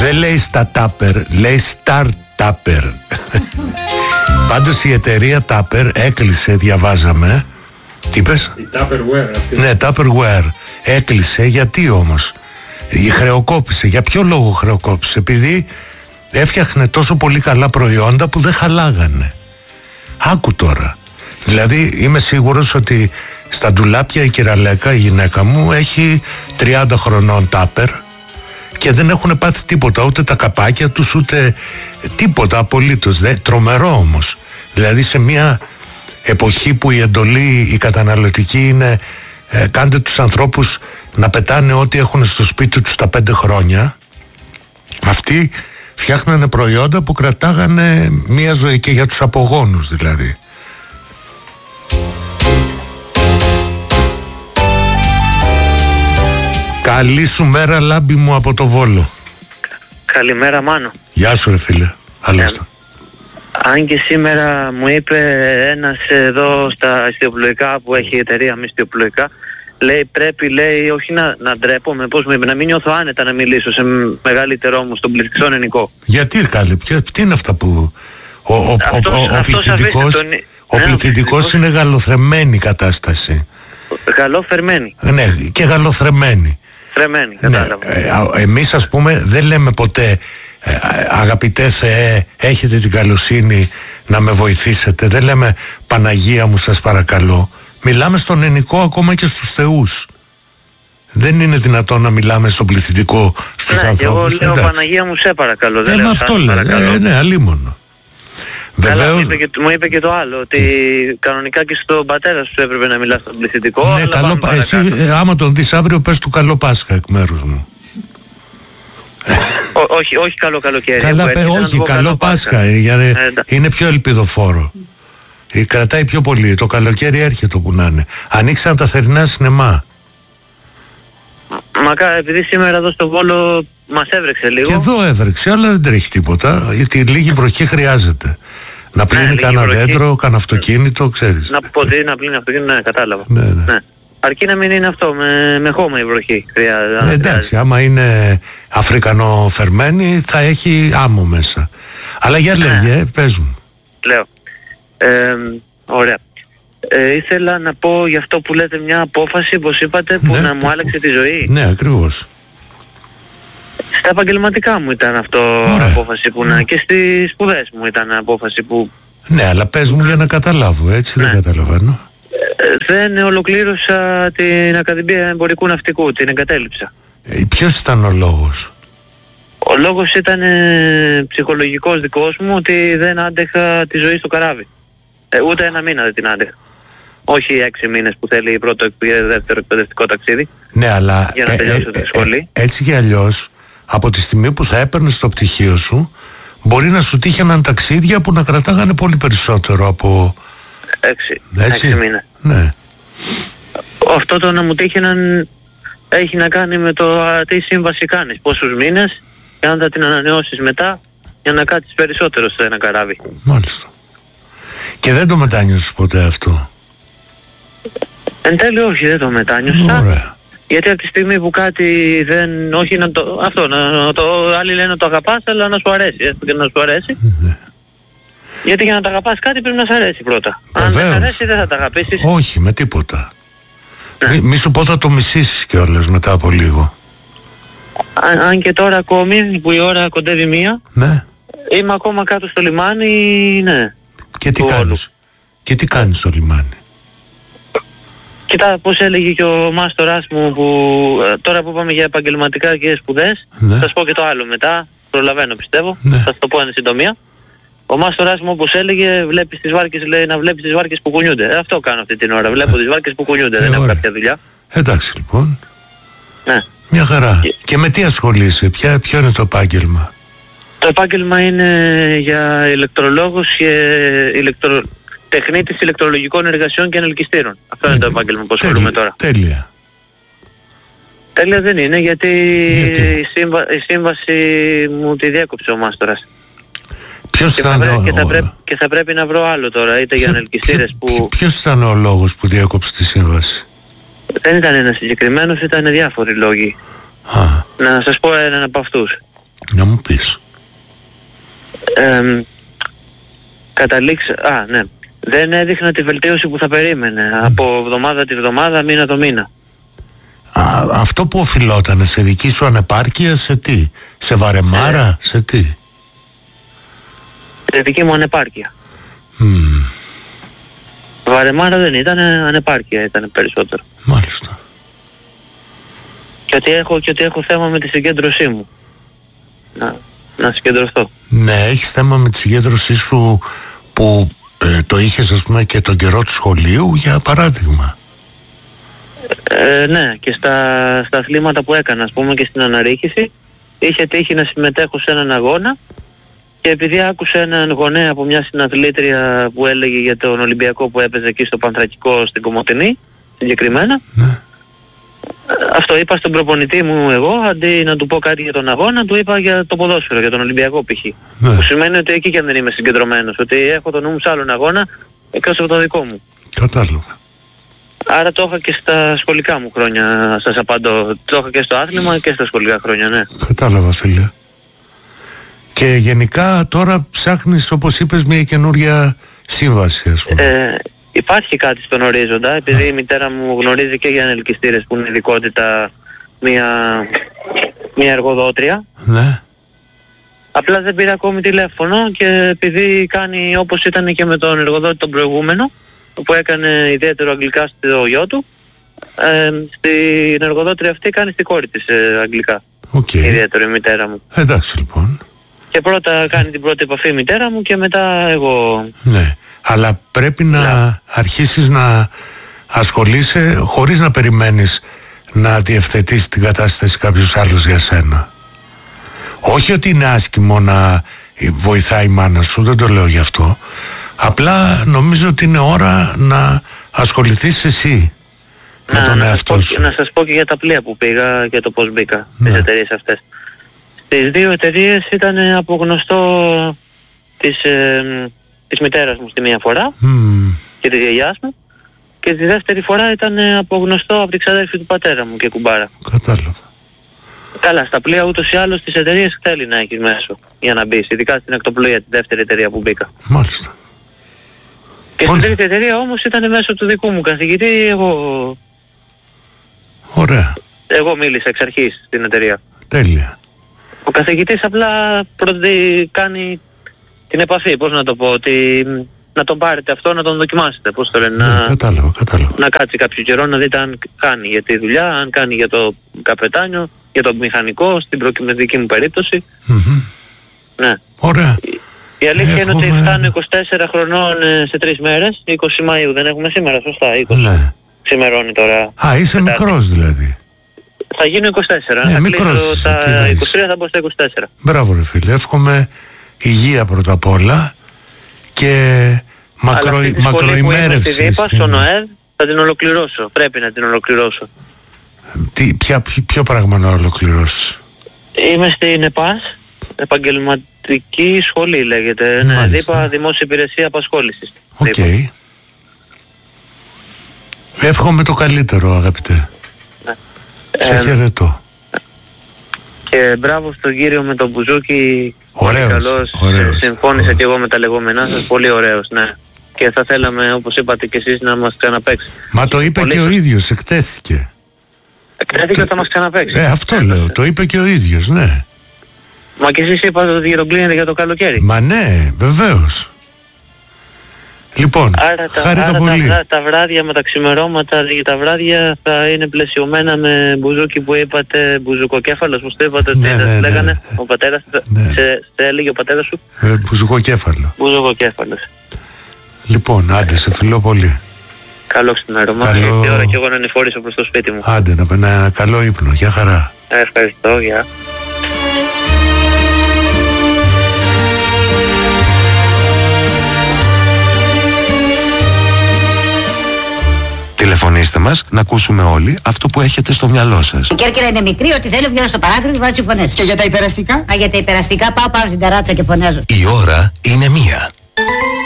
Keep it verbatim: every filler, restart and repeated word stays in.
Δεν λέει startup, λέει startup. Πάντως η εταιρεία Tupper έκλεισε, διαβάζαμε. Τι είπες? Η Tupperware αυτή. Ναι, Tupperware έκλεισε. Γιατί όμως? Η χρεοκόπησε. Για ποιο λόγο χρεοκόπησε? Επειδή έφτιαχνε τόσο πολύ καλά προϊόντα που δεν χαλάγανε. Άκου τώρα. Δηλαδή είμαι σίγουρος ότι στα ντουλάπια η κυραλέκα, η γυναίκα μου, έχει τριάντα χρονών Tupper και δεν έχουν πάθει τίποτα, ούτε τα καπάκια τους, ούτε τίποτα απολύτως. Δε, τρομερό όμως. Δηλαδή σε μια εποχή που η εντολή, η καταναλωτική είναι ε, κάντε τους ανθρώπους να πετάνε ό,τι έχουν στο σπίτι τους τα πέντε χρόνια, αυτοί φτιάχνανε προϊόντα που κρατάγανε μια ζωή, και για τους απογόνους δηλαδή. Καλή σου μέρα, Λάμπη μου, από το Βόλο. Καλημέρα, Μάνο. Γεια σου ρε φίλε. Άλλωστε. Ε, αν και σήμερα μου είπε ένας εδώ στα ιστιοπλοϊκά που έχει εταιρεία με ιστιοπλοϊκά, λέει πρέπει, λέει, όχι να, να ντρέπομαι, πώς μου είπε, να μην νιώθω άνετα να μιλήσω σε μεγαλύτερό μου στον πληθυντικό ελληνικό. Γιατί καλή, ποιο, τι είναι αυτά που ο, ο, αυτός, ο, ο, ο πληθυντικός, τον... ο ναι, πληθυντικός είναι γαλοθρεμένη κατάσταση. Γαλόφερμένη. Ναι, και γαλοθρεμένη. Θρεμένη, κατάλαβα. Ναι, ε, εμείς ας πούμε δεν λέμε ποτέ ε, αγαπητέ Θεέ, έχετε την καλοσύνη να με βοηθήσετε. Δεν λέμε Παναγία μου σας παρακαλώ. Μιλάμε στον ενικό ακόμα και στους θεούς. Δεν είναι δυνατόν να μιλάμε στον πληθυντικό στους ναι, ανθρώπους. Εγώ λέω εντάξει. Παναγία μου σε παρακαλώ. Δεν ε, λέω αυτό λέω. Ε, ναι, αλίμονο. Βεβαίως... μου, είπε και, μου είπε και το άλλο, ότι mm. κανονικά και στον πατέρα σου έπρεπε να μιλάς στον πληθυντικό. Ναι, καλό, εσύ ε, άμα τον δεις αύριο πες του καλό Πάσχα εκ μέρους μου. Ό, όχι, όχι καλό καλοκαίρι. Καλά, πέ, όχι, καλό, καλό Πάσχα, Πάσχα. Για, ε, είναι πιο ελπιδοφόρο. Ε, κρατάει πιο πολύ, το καλοκαίρι έρχεται που να είναι. Ανοίξαν τα θερινά σινεμά. Μακά, επειδή σήμερα εδώ στο Βόλο μας έβρεξε λίγο. Και εδώ έβρεξε, αλλά δεν τρέχει τίποτα, γιατί λίγη βροχή χρειάζεται. Να πλύνει ναι, κανένα δέντρο, κανένα αυτοκίνητο, ξέρεις. Να ποτέ, να πλύνει αυτοκίνητο, ναι, κατάλαβα. Ναι, ναι. Ναι. Αρκεί να μην είναι αυτό, με, με χώμα η βροχή χρειάζεται. Ναι, εντάξει, άμα είναι αφρικανοφερμένη θα έχει άμμο μέσα. Αλλά για ναι. λέγε, πες μου. Λέω. Ε, ωραία. Ε, ήθελα να πω για αυτό που λέτε μια απόφαση, όπως είπατε, που ναι, να μου άλλαξε τη ζωή. Ναι, ακριβώς. Στα επαγγελματικά μου ήταν αυτό η απόφαση που να... και στις σπουδές μου ήταν απόφαση που... Ναι, αλλά πες μου για να καταλάβω, έτσι ναι. Δεν καταλαβαίνω. Ε, δεν ολοκλήρωσα την Ακαδημία Εμπορικού Ναυτικού, την εγκατέλειψα. Ε, ποιος ήταν ο λόγος? Ο λόγος ήταν ε, ψυχολογικός δικός μου, ότι δεν άντεχα τη ζωή στο καράβι. Ε, ούτε ένα μήνα δεν την άντεχα. Όχι έξι μήνες που θέλει πρώτο και δεύτερο εκπαιδευτικό ταξίδι. Ναι, αλλά για να τελειώσω ε, τη σχολή. Ε, ε, έτσι και αλλιώς, από τη στιγμή που θα έπαιρνες το πτυχίο σου, μπορεί να σου τύχαιναν ταξίδια που να κρατάγανε πολύ περισσότερο από... Έξι, έξι μήνες. Ναι. Αυτό το να μου τύχαιναν έχει να κάνει με το α, τι σύμβαση κάνεις, πόσους μήνες, και αν θα την ανανεώσεις μετά για να κάτσεις περισσότερο στο ένα καράβι. Μάλιστα. Και δεν το μετάνιωσες ποτέ αυτό? Εν τέλει όχι, δεν το μετάνιωσα. Ωραία. Γιατί από τη στιγμή που κάτι δεν... Όχι να το... Αυτό, να, να το... Άλλοι λένε να το αγαπάς, αλλά να σου αρέσει. Έστω και να σου αρέσει. Ναι. Γιατί για να τα αγαπάς κάτι πρέπει να σ' αρέσει πρώτα. Αν δεν σ' αρέσει δεν θα τα αγαπήσεις. Όχι, με τίποτα. Ναι. Μη, μη σου πω θα το μισήσεις κιόλας μετά από λίγο. Αν, αν και τώρα ακόμη που η ώρα κοντεύει μία, ναι. Είμαι ακόμα κάτω στο λιμάνι, ναι. Και τι κάνεις? Και τι κάνεις στο λιμάνι? Κοίτα, πώς έλεγε και ο μάστορας μου, που τώρα που είπαμε για επαγγελματικά και σπουδές, ναι. Θα σας πω και το άλλο μετά, προλαβαίνω πιστεύω, ναι. Θα σας το πω εν συντομία. Ο μάστορας μου, όπως έλεγε, βλέπεις τις βάρκες, λέει, να βλέπεις τις βάρκες που κουνιούνται. Ε, αυτό κάνω αυτή την ώρα, βλέπω τις βάρκες που κουνιούνται, ε, δεν έχω κάποια δουλειά. Εντάξει λοιπόν. Ναι. Μια χαρά. Και, και με τι ασχολείσαι, ποια, ποιο είναι το επάγγελμα? Το επάγγελμα είναι για ηλεκτρολόγος και ηλεκτρο... τεχνίτης ηλεκτρολογικών εργασιών και ανελκυστήρων. Αυτό είναι το επάγγελμα που ασχολούμαι τώρα. Τέλεια. Τέλεια δεν είναι, γιατί, γιατί? Η, σύμβα... η σύμβαση μου τη διέκοψε ο μάστορας. Ποιος και, ήταν θα πρέ... ο... και, θα πρέ... και θα πρέπει να βρω άλλο τώρα, είτε για ανελκυστήρες που... Ποιος ήταν ο λόγος που διέκοψε τη σύμβαση? Δεν ήταν ένας συγκεκριμένος, ήταν διάφοροι λόγοι. Α. Να σας πω έναν από αυτούς. Να μου πεις. Ε, καταλήξα, α ναι, δεν έδειχνα τη βελτίωση που θα περίμενε. Mm. Από εβδομάδα τη βδομάδα, μήνα το μήνα. Α, αυτό που οφειλόταν σε δική σου ανεπάρκεια, σε τι, σε βαρεμάρα, ε, σε τι? Σε δική μου ανεπάρκεια. Mm. Βαρεμάρα δεν ήταν, ανεπάρκεια ήταν περισσότερο. Μάλιστα. Και ότι έχω, και ότι έχω θέμα με τη συγκέντρωσή μου. Να, να συγκεντρωθώ. Ναι, έχεις θέμα με τη συγκέντρωσή σου που ε, το είχες ας πούμε και τον καιρό του σχολείου, για παράδειγμα. Ε, ναι, και στα, στα αθλήματα που έκανα, ας πούμε, και στην αναρρίχηση, είχε τύχει να συμμετέχω σε έναν αγώνα και επειδή άκουσα έναν γονέα από μια συναθλήτρια που έλεγε για τον Ολυμπιακό που έπαιζε εκεί στο Πανθρακικό στην Κομοτηνή, συγκεκριμένα, ναι. Αυτό είπα στον προπονητή μου εγώ, αντί να του πω κάτι για τον αγώνα, του είπα για το ποδόσφαιρο, για τον Ολυμπιακό π.χ. Ναι. Που σημαίνει ότι εκεί και αν δεν είμαι συγκεντρωμένος, ότι έχω το νου μου σε άλλον αγώνα εκτός από το δικό μου. Κατάλαβα. Άρα το είχα και στα σχολικά μου χρόνια, σας απαντώ. Το είχα και στο άθλημα και στα σχολικά χρόνια, ναι. Κατάλαβα, φίλε. Και γενικά τώρα ψάχνεις, όπως είπες, μια καινούρια σύμβαση, ας πούμε. Ε, υπάρχει κάτι στον ορίζοντα, επειδή η μητέρα μου γνωρίζει και για ανελκυστήρες που είναι ειδικότητα μια, μια εργοδότρια. Ναι. Απλά δεν πήρα ακόμη τηλέφωνο και επειδή κάνει όπως ήταν και με τον εργοδότη τον προηγούμενο, που έκανε ιδιαίτερο αγγλικά στο γιο του, ε, στην εργοδότρια αυτή κάνει στη κόρη της ε, αγγλικά. Okay. Ιδιαίτερο η μητέρα μου. Εντάξει λοιπόν. Και πρώτα κάνει την πρώτη επαφή η μητέρα μου και μετά εγώ. Ναι, αλλά πρέπει να ναι. αρχίσεις να ασχολείσαι χωρίς να περιμένεις να διευθετήσει την κατάσταση κάποιος άλλος για σένα. Όχι ότι είναι άσχημο να βοηθάει η μάνα σου, δεν το λέω γι' αυτό. Απλά νομίζω ότι είναι ώρα να ασχοληθείς εσύ να, με τον να εαυτό πω, σου. Να σας πω και για τα πλοία που πήγα και το πώς μπήκα, ναι. τις εταιρείες αυτές. Στις δύο εταιρείες ήταν από γνωστό της, ε, της μητέρας μου στη μία φορά mm. και της γιαγιάς μου, και τη δεύτερη φορά ήταν από γνωστό από την ξαδέρφη του πατέρα μου και κουμπάρα. Κατάλαβα. Καλά, στα πλοία ούτως ή άλλως τις εταιρείες θέλει να έχεις μέσω για να μπεις, ειδικά στην ακτοπλοεία, τη δεύτερη εταιρεία που μπήκα. Μάλιστα. Και στην τρίτη εταιρεία όμως ήταν μέσω του δικού μου καθηγητή, εγώ... Ωραία. Εγώ μίλησα εξ αρχής στην εταιρεία. Τέλεια. Ο καθηγητής απλά προτι... κάνει την επαφή, πώς να το πω, ότι να τον πάρετε αυτό, να τον δοκιμάσετε, πώς το λένε, ναι, να... Κατάλαβα, κατάλαβα. να κάτσει κάποιο καιρό να δείτε αν κάνει για τη δουλειά, αν κάνει για το καπετάνιο, για το μηχανικό, στην προκειμενική μου περίπτωση. Mm-hmm. Ναι. Ωραία. Η αλήθεια Έχουμε... είναι ότι φτάνω είκοσι τέσσερα χρονών σε τρεις μέρες, είκοσι Μαΐου δεν έχουμε σήμερα, σωστά, είκοσι. Ναι. Ξημερώνει τώρα. Α, είσαι τετάρτη. Μικρός δηλαδή. Θα γίνω είκοσι τέσσερα, ναι, θα μικρός, κλείσω τα είκοσι τρία, θα μπω στα είκοσι τέσσερα. Μπράβο ρε φίλε, εύχομαι υγεία πρώτα απ' όλα και μακρο... μακροημέρευση. Στην είπα στο ΝΟΕΔ θα την ολοκληρώσω, πρέπει να την ολοκληρώσω. Τι, ποια, ποιο, ποιο πράγμα να ολοκληρώσεις? Είμαι στην ΕΠΑΣ, επαγγελματική σχολή λέγεται, ναι, δίπα δημόσια υπηρεσία απασχόλησης. Οκ. Okay. Εύχομαι το καλύτερο αγαπητέ. Ναι. Σε ε, χαιρετώ. Και μπράβο στον κύριο με τον μπουζούκι. Ωραίος, καλός, ωραίος. Συμφώνησα ωραίος. Και εγώ με τα λεγόμενά σας, πολύ ωραίος, ναι. Και θα θέλαμε, όπως είπατε και εσείς, να μας ξαναπαίξει. Μα το είπε πολύ... και ο ίδιος, εκτέθηκε. Εκτέθηκε ότι θα μας ξαναπαίξει. Ε, αυτό ε, λέω, το είπε και ο ίδιος, ναι. Μα και εσείς είπατε ότι γεροκλίνεται για το καλοκαίρι. Μα ναι, βεβαίως. Λοιπόν, άρα τα, χάρηκα άρα πολύ. Τα, τα βράδια με τα ξημερώματα και τα βράδια θα είναι πλαισιωμένα με μπουζούκι που είπατε, μπουζουκοκέφαλος, πώς το είπατε, ναι, τι ναι, ναι, λέγανε, ναι. ο πατέρας, ναι. σε, σε έλεγε ο πατέρας σου. Ε, μπουζουκοκέφαλο. Μπουζουκοκέφαλος. Λοιπόν, άντε, σε φιλώ πολύ. Καλό ξημέρωμα, καλό... ήρθε η ώρα και εγώ να ανηφόρησω προς το σπίτι μου. Άντε, να ένα καλό ύπνο, για χαρά. Ε, ευχαριστώ, γεια. Τηλεφωνήστε μας να ακούσουμε όλοι αυτό που έχετε στο μυαλό σας. Η Κέρκυρα είναι μικρή, ότι θέλω βγαίνω στο παράθυρο και βάζω φωνές. Και για τα υπεραστικά? Α, για τα υπεραστικά πάω πάνω στην ταράτσα και φωνάζω. Η ώρα είναι μία.